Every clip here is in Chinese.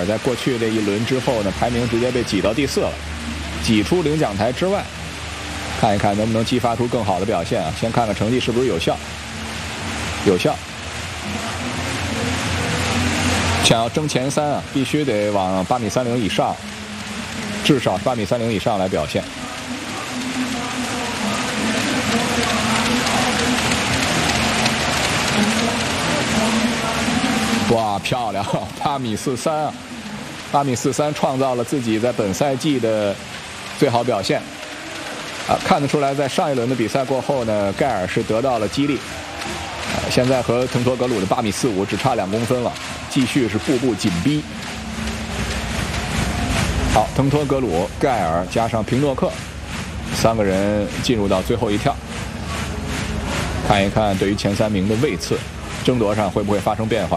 尔在过去这一轮之后呢，排名直接被挤到第4了，挤出领奖台之外。看一看能不能激发出更好的表现啊！先看看成绩是不是有效。有效。想要争前3啊，必须得往8米30以上，至少是8米30以上来表现。哇，漂亮！8米43啊，8米43创造了自己在本赛季的最好表现。看得出来，在上一轮的比赛过后呢，盖尔是得到了激励。现在和滕托格鲁的8米45只差2公分了，继续是步步紧逼。好，滕托格鲁、盖尔加上平诺克3个人进入到最后一跳，看一看对于前3名的位次争夺上会不会发生变化。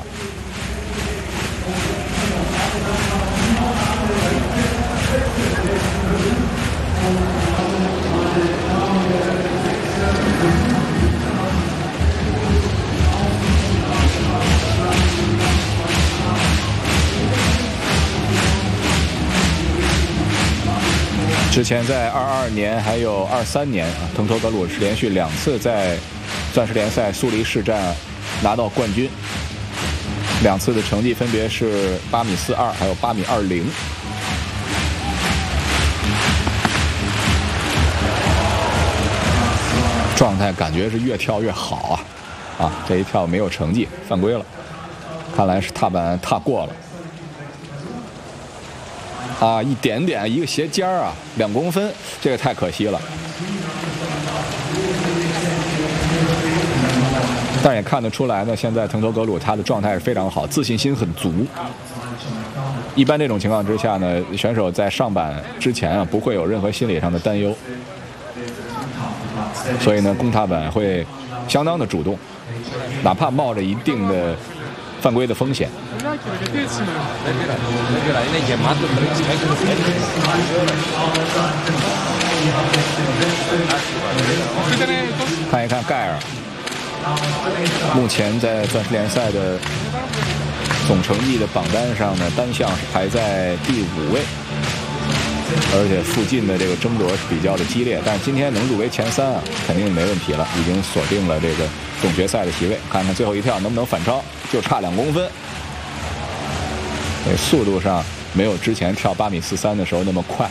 之前在22年还有23年，滕托格鲁是连续2次在钻石联赛苏黎世站拿到冠军，2次的成绩分别是8米42还有8米20。状态感觉是越跳越好啊！这一跳没有成绩，犯规了，看来是踏板踏过了。一点点，一个斜尖啊，2公分，这个太可惜了。但也看得出来呢，现在滕托格鲁他的状态是非常好，自信心很足。一般这种情况之下呢，选手在上板之前不会有任何心理上的担忧，所以呢，攻踏板会相当的主动，哪怕冒着一定的犯规的风险。看一看盖尔，目前在钻石联赛的总成绩的榜单上呢，单项是排在第5位，而且附近的这个争夺是比较的激烈。但是今天能入围前3肯定没问题了，已经锁定了这个总决赛的席位。看看最后一跳能不能反超，就差2公分。速度上没有之前跳8米43的时候那么快。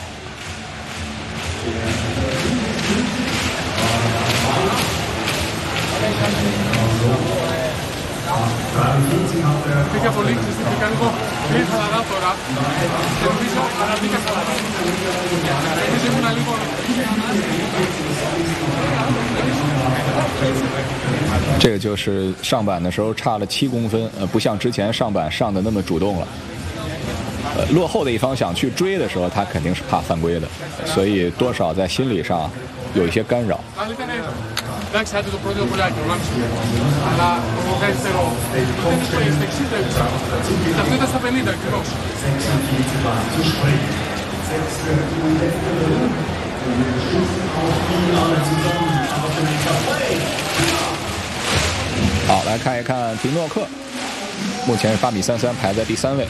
这个就是上板的时候差了7公分，不像之前上板上的那么主动了。落后的一方想去追的时候，他肯定是怕犯规的，所以多少在心理上有一些干扰。好，来看一看平诺克，目前是8米33，排在第3位。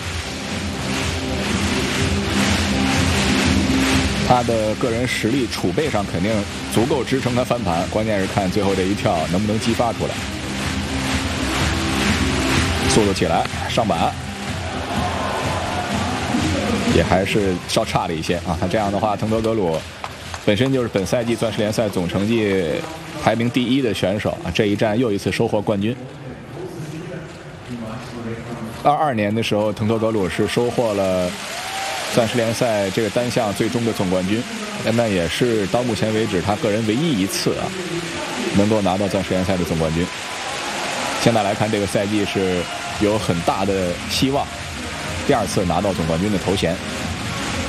他的个人实力储备上肯定足够支撑他翻盘，关键是看最后这一跳能不能激发出来。速度起来，上板也还是稍差了一些啊。他这样的话，滕托格鲁本身就是本赛季钻石联赛总成绩排名第1的选手啊，这一战又一次收获冠军。22年的时候，滕托格鲁是收获了钻石联赛这个单项最终的总冠军，那也是到目前为止他个人唯一一次能够拿到钻石联赛的总冠军。现在来看，这个赛季是有很大的希望第2次拿到总冠军的头衔。